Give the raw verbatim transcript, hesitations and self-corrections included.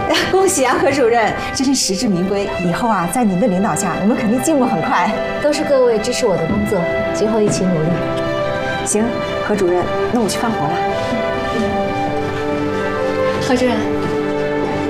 恭喜啊，何主任，真是实至名归。以后啊，在您的领导下，我们肯定进步很快。 都是各位支持我的工作，今后一起努力。 行，何主任，那我去放活了。 何主任。